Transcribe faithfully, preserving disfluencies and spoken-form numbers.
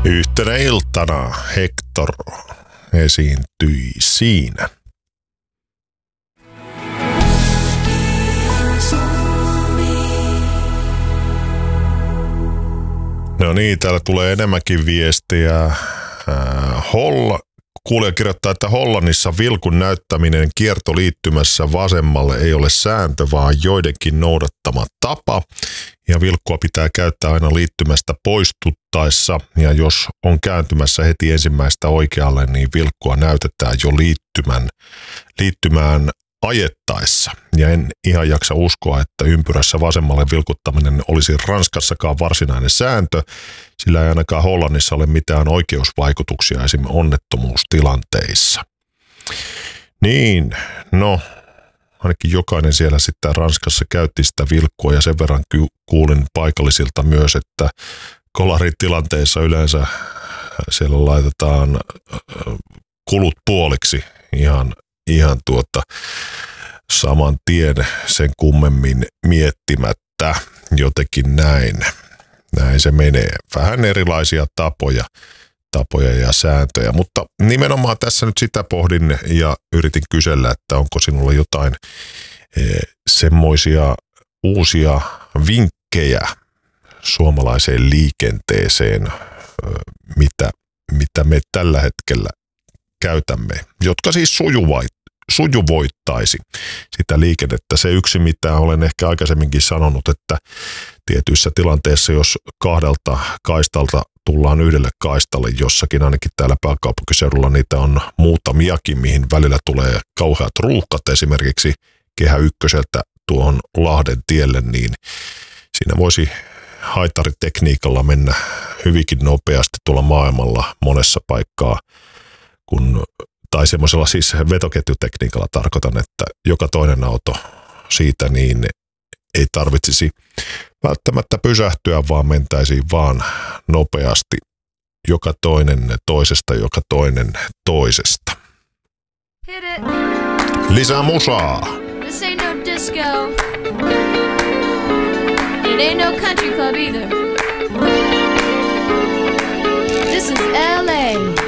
Yhtenä iltana Hector esiintyi siinä. No niin, täällä tulee enemmänkin viestiä. Äh, Holla, kuulija kirjoittaa, että Hollannissa vilkun näyttäminen kiertoliittymässä vasemmalle ei ole sääntö, vaan joidenkin noudattama tapa. Ja vilkkua pitää käyttää aina liittymästä poistuttaessa. Ja jos on kääntymässä heti ensimmäistä oikealle, niin vilkkua näytetään jo liittymän, liittymään ajettaessa. Ja en ihan jaksa uskoa, että ympyrässä vasemmalle vilkuttaminen olisi Ranskassakaan varsinainen sääntö, sillä ei ainakaan Hollannissa ole mitään oikeusvaikutuksia esimerkiksi onnettomuustilanteissa. Niin, no, ainakin jokainen siellä sitten Ranskassa käytti sitä vilkkua ja sen verran kuulin paikallisilta myös, että kolaritilanteissa yleensä siellä laitetaan kulut puoliksi ihan Ihan tuota saman tien sen kummemmin miettimättä, jotenkin näin. Näin se menee. Vähän erilaisia tapoja, tapoja ja sääntöjä, mutta nimenomaan tässä nyt sitä pohdin ja yritin kysellä, että onko sinulla jotain e, semmoisia uusia vinkkejä suomalaiseen liikenteeseen, e, mitä, mitä me tällä hetkellä käytämme, jotka siis sujuvat. sujuvoittaisi sitä liikennettä. Se yksi, mitä olen ehkä aikaisemminkin sanonut, että tietyissä tilanteissa, jos kahdelta kaistalta tullaan yhdelle kaistalle jossakin, ainakin täällä pääkaupunkiseudulla niitä on muutamiakin, mihin välillä tulee kauheat ruuhkat esimerkiksi Kehä Ykköseltä tuohon Lahden tielle, niin siinä voisi haitaritekniikalla mennä hyvinkin nopeasti tuolla maailmalla monessa paikkaa, kun tai semmoisella siis vetoketjutekniikalla tarkoitan, että joka toinen auto siitä niin ei tarvitsisi välttämättä pysähtyä, vaan mentäisiin vaan nopeasti joka toinen toisesta, joka toinen toisesta. Lisää musaa! This ain't no disco. It ain't no country club either. This is L A